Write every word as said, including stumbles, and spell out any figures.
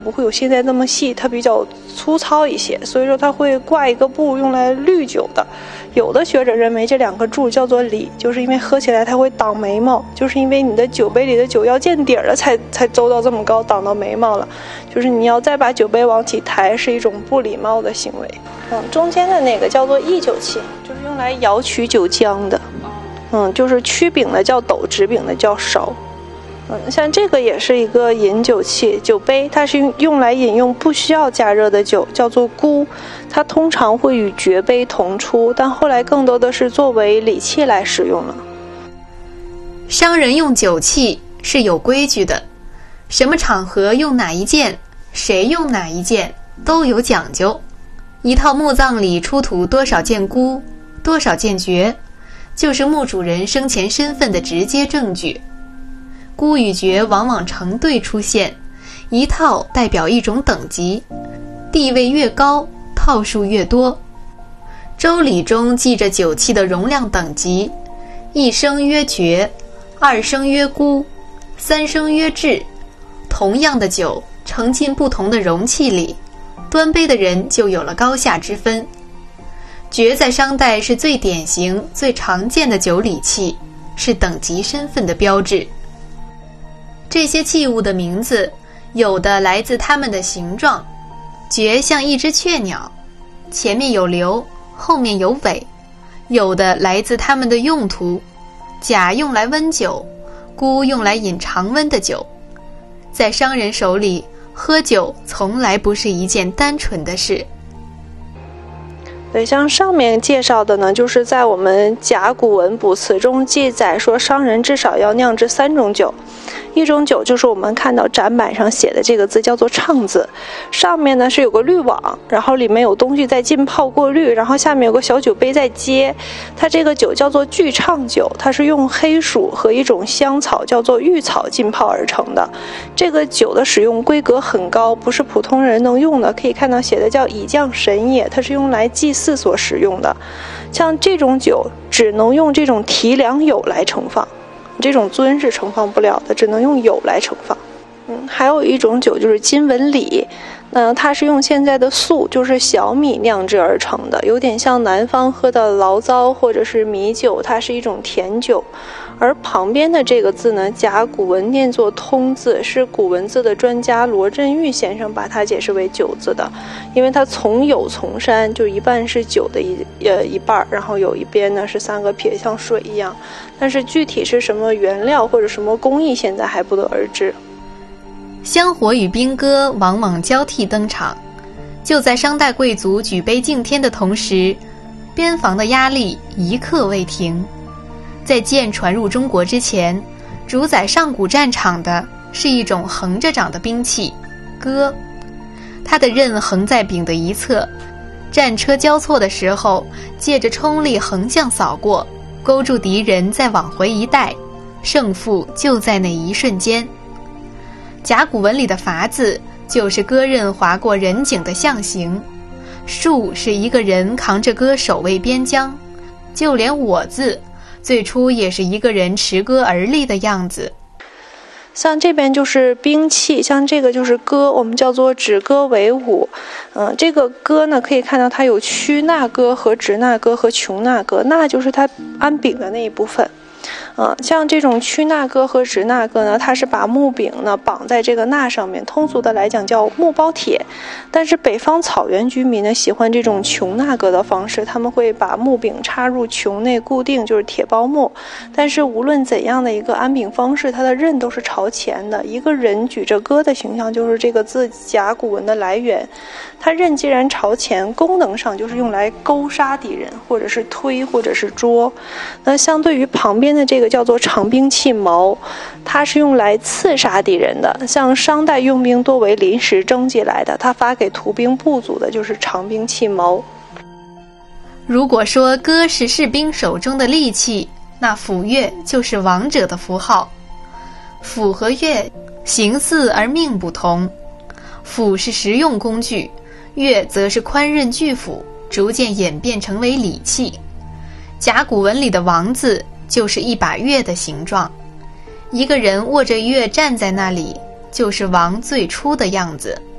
不会有现在那么细，它比较粗糙一些，所以说它会挂一个布用来滤酒的。有的学者认为这两个柱叫做里，就是因为喝起来它会挡眉毛，就是因为你的酒杯里的酒要见底了才才走到这么高，挡到眉毛了，就是你要再把酒杯往起抬是一种不礼貌的行为。嗯，中间的那个叫做抑酒器，就是用来舀取酒浆的。嗯，就是曲柄的叫斗，直柄的叫勺。嗯，像这个也是一个饮酒器，酒杯，它是用来饮用不需要加热的酒，叫做孤。它通常会与爵杯同出，但后来更多的是作为礼器来使用了。 商人用酒器是有规矩的，什么场合用哪一件，谁用哪一件都有讲究。一套墓葬里出土多少件孤，多少件爵，就是墓主人生前身份的直接证据。孤与爵往往成对出现，一套代表一种等级，地位越高，套数越多。周礼中记着酒器的容量等级，一升曰爵，二升曰孤，三升曰制。同样的酒盛进不同的容器里，端杯的人就有了高下之分。爵在商代是最典型、最常见的酒礼器，是等级身份的标志。这些器物的名字，有的来自它们的形状，爵像一只雀鸟，前面有瘤，后面有尾；有的来自它们的用途，甲用来温酒，孤用来饮常温的酒。在商人手里，喝酒从来不是一件单纯的事。 对，像上面介绍的呢，就是在我们甲骨文卜辞中记载说，商人至少要酿制三种酒。一种酒就是我们看到展板上写的这个字，叫做畅字，上面呢是有个滤网，然后里面有东西在浸泡过滤，然后下面有个小酒杯在接。它这个酒叫做巨畅酒，它是用黑薯和一种香草叫做玉草浸泡而成的。这个酒的使用规格很高，不是普通人能用的，可以看到写的叫以降神也，它是用来祭祀所使用的。像这种酒只能用这种提梁酉来盛放，这种樽是盛放不了的，只能用酉来盛放。嗯，还有一种酒就是金文李，那它是用现在的粟，就是小米酿制而成的，有点像南方喝的醪糟或者是米酒，它是一种甜酒。而旁边的这个字呢，甲骨文念作通字，是古文字的专家罗振玉先生把它解释为酒字的，因为它从酉从山，就一半是酒的一呃一半，然后有一边呢是三个撇，像水一样，但是具体是什么原料或者什么工艺，现在还不得而知。 香火与兵歌往往交替登场，就在商代贵族举杯敬天的同时，边防的压力一刻未停。在剑传入中国之前，主宰上古战场的是一种横着长的兵器戈，它的刃横在柄的一侧，战车交错的时候，借着冲力横向扫过，勾住敌人再往回一带，胜负就在那一瞬间。甲骨文里的伐字就是戈刃划过人颈的象形，戍是一个人扛着戈守卫边疆，就连我字最初也是一个人持戈而立的样子。 像这边就是兵器，像这个就是戈，我们叫做指戈为武。嗯，这个戈呢，可以看到它有屈纳戈和直纳戈和穷纳戈，纳就是它安柄的那一部分。嗯，像这种屈纳戈和直纳戈呢，它是把木柄呢绑在这个纳上面，通俗的来讲叫木包铁。但是北方草原居民呢喜欢这种穷纳戈的方式，他们会把木柄插入穹内固定，就是铁包木。但是无论怎样的一个安柄方式，它的刃都是朝前的。一个人举着戈的形象就是这个字甲骨文的来源。它刃既然朝前，功能上就是用来勾杀敌人，或者是推，或者是捉。那相对于旁边的这个叫做长兵器矛，它是用来刺杀敌人的。像商代用兵多为临时征集来的，它发给图兵部族的就是长兵器矛。 如果说戈是士兵手中的利器，那斧钺就是王者的符号。斧和钺形似而命不同，斧是实用工具，钺则是宽刃巨斧，逐渐演变成为礼器。甲骨文里的王字就是一把钺的形状，一个人握着钺站在那里，就是王最初的样子。